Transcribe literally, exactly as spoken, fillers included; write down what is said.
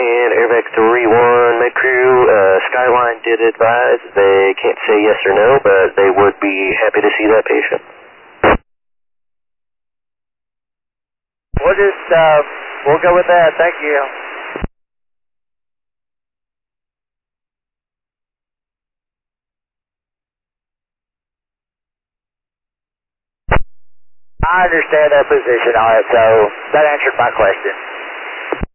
and Airvac three one med crew, uh, Skyline did advise they can't say yes or no, but they would be happy to see that patient. We'll just, uh, we'll go with that. Thank you. I understand that position. All right, so that answered my question.